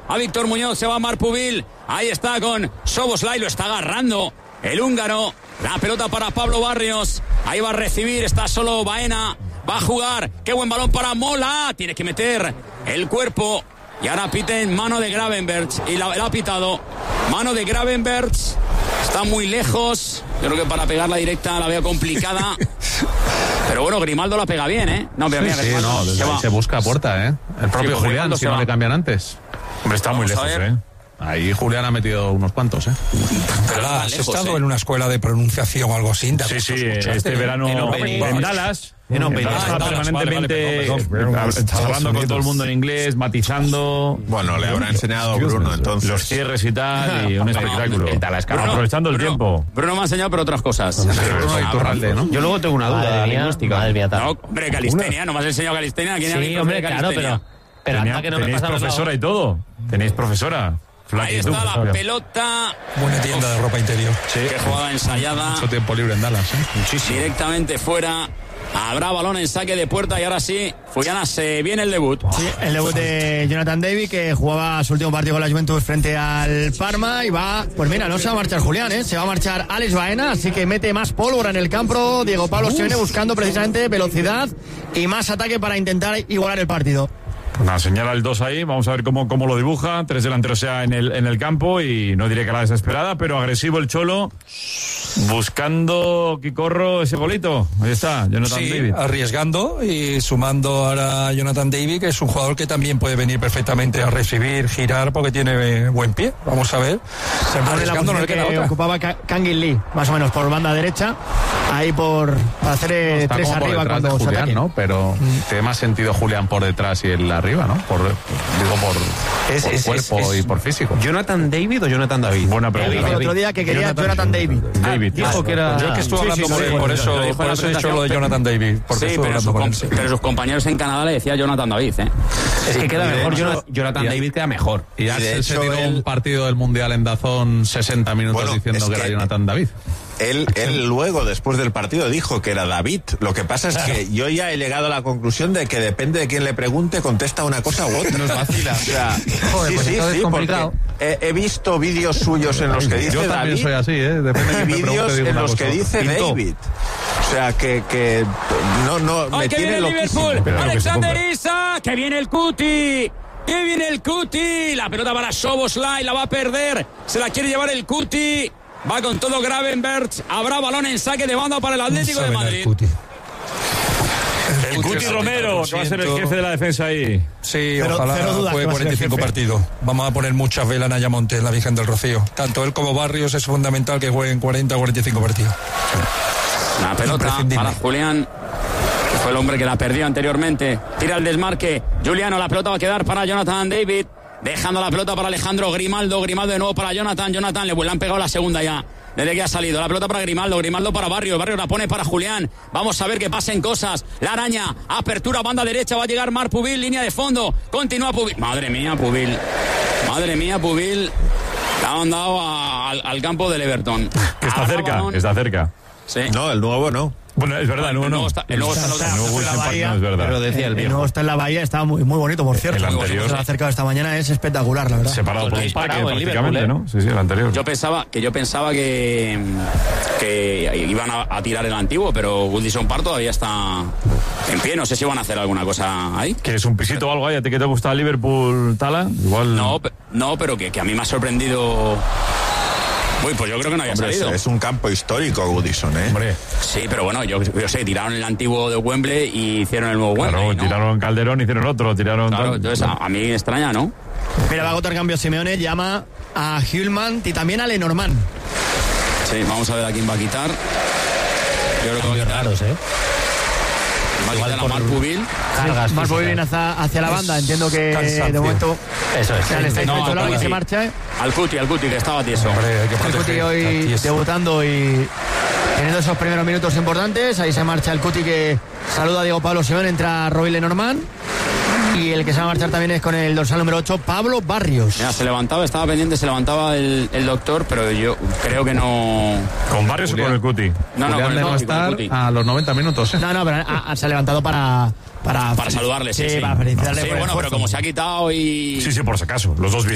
a Víctor Muñoz, se va Marc Pubil. Ahí está con Szoboszlai, lo está agarrando el húngaro. La pelota para Pablo Barrios. Ahí va a recibir, está solo Baena. Va a jugar, qué buen balón para Mola. Tiene que meter el cuerpo. Y ahora piten mano de Gravenberch. Y la ha pitado. Mano de Gravenberch. Está muy lejos. Yo creo que para pegar la directa la veo complicada. Pero bueno, Grimaldo la pega bien, ¿eh? No, pero mira, sí, no, se busca a puerta, ¿eh? El propio Julián, si no le cambian antes. Hombre, está muy lejos, ¿eh? Ahí Julián ha metido unos cuantos, ¿eh? Pero has estado en una escuela de pronunciación o algo así. Sí, este verano en Dallas. Está permanentemente hablando con todo el mundo en inglés, matizando. Bueno, le habrá enseñado Bruno, entonces. Los cierres y tal, y un espectáculo. Aprovechando el tiempo. Bruno me ha enseñado, pero otras cosas. ¿no? Yo luego tengo una duda lingüística. No, hombre, calistenia, ¿no me has enseñado calistenia? Sí, hombre, claro, pero hasta que no me tenéis pasamos profesora y todo. Tenéis profesora. Ahí está la pelota. Buena tienda de ropa interior. Sí. Qué jugada ensayada. Mucho tiempo libre en Dallas, ¿eh? Muchísimo. Directamente fuera. Habrá balón en saque de puerta y ahora sí, Fuyana, se viene el debut. Sí, el debut de Jonathan David, que jugaba su último partido con la Juventus frente al Parma y va, pues mira, no se va a marchar Julián, se va a marchar Alex Baena, así que mete más pólvora en el campo. Diego Pablo Simeone buscando precisamente velocidad y más ataque para intentar igualar el partido. Una señala el 2 ahí, vamos a ver cómo lo dibuja. 3 delanteros ya en el campo y no diré que la desesperada, pero agresivo el Cholo, buscando Quicorro ese golito. Ahí está, Jonathan David. Arriesgando y sumando ahora a Jonathan David, que es un jugador que también puede venir perfectamente a recibir, girar, porque tiene buen pie. Vamos a ver. Se pone la posición que ocupaba Kangin Lee, más o menos por banda derecha, ahí para hacer 3 arriba cuando se ataque, ¿no? Pero tiene más sentido Julián por detrás y el arriba, ¿no? Por cuerpo y por físico. ¿Jonathan David o Jonathan David? Buena pregunta. El otro día que quería Jonathan David. Dijo que era... Yo que estuve hablando con él, por eso he dicho lo de Jonathan David. Sí, pero sus compañeros en Canadá le decía Jonathan David, ¿eh? Es que queda mejor, Jonathan David queda mejor. Y ya se tiró un partido del Mundial en Dazón 60 minutos diciendo que era Jonathan David. Él luego, después del partido, dijo que era David. Lo que pasa es que yo ya he llegado a la conclusión de que depende de quién le pregunte, contesta una cosa u otra. No es fácil. O sea, joder, sí, complicado. He visto vídeos suyos en los que dice yo David. Yo también soy así, Depende de y vídeos en los que dice David. O sea, que no me tiene loquísimo. Alexander Isak, que viene el Cuti. Que viene el Cuti. La pelota para Szoboszlai, la va a perder. Se la quiere llevar el Cuti. Va con todo Gravenberch. Habrá balón en saque de banda para el Atlético de Madrid. El Cuti Romero, que va a ser el jefe de la defensa ahí. Sí, ojalá juegue 45 partidos. Vamos a poner muchas velas en Ayamonte, en la Virgen del Rocío. Tanto él como Barrios es fundamental que jueguen 40 o 45 partidos. La pelota para Julián, que fue el hombre que la perdió anteriormente. Tira el desmarque. Juliano, la pelota va a quedar para Jonathan David. Dejando la pelota para Alejandro Grimaldo. Grimaldo de nuevo para Jonathan. Jonathan le han pegado la segunda ya. Desde que ha salido. La pelota para Grimaldo. Grimaldo para Barrios. Barrios la pone para Julián. Vamos a ver que pasen cosas. La araña. Apertura, banda derecha. Va a llegar Marc Pubil. Línea de fondo. Continúa Pubil. Madre mía, Pubil. La han dado al campo del Everton. Que está cerca. Está cerca. Sí. No, el nuevo no. Bueno, es verdad, el nuevo está en la Bahía, es verdad. Pero decía el viejo. El nuevo está en la Bahía, está muy bonito, por cierto. El anterior. Se lo ha acercado esta mañana, es espectacular, la verdad. Separado por un parque prácticamente, ¿no? Sí, el anterior. Yo pensaba que iban a tirar el antiguo, pero Goodison Park todavía está en pie. No sé si van a hacer alguna cosa ahí. ¿Quieres un pisito o algo ahí? ¿A ti que te gusta Liverpool, Tala? Igual. No, pero que a mí me ha sorprendido. Uy, pues yo creo que no había salido. Es un campo histórico, Goodison, Hombre. Sí, pero bueno, yo sé, tiraron el antiguo de Wembley y hicieron el nuevo Wembley, claro, ¿no? Tiraron Calderón, hicieron otro, Claro, entonces a mí me extraña, ¿no? Mira, va a agotar cambio Simeone, llama a Hülman y también a Lenormand. Sí, vamos a ver a quién va a quitar. Yo creo que va a quitar. Raros, Va a quitar a Marc Pubil. Marc Pubil viene hacia la banda, entiendo que cansancio. de momento... Eso es. Le estáis controlando que se marcha, Al Cuti, que estaba tieso. Hombre, hay que El Cuti proteger. hoy debutando y teniendo esos primeros minutos importantes. Ahí se marcha el Cuti, que saluda a Diego Pablo Simeone, entra Robin Lenormand. Y el que se va a marchar también es con el dorsal número 8, Pablo Barrios. Mira, estaba pendiente, se levantaba el doctor, pero yo creo que no... ¿Con Barrios o con el Cuti? No, con el va a estar a los 90 minutos, No, pero se ha levantado para saludarle, sí. Para felicitarle sí, por el bueno, esfuerzo. pero como se ha quitado y... Sí, por si acaso, los dos bien.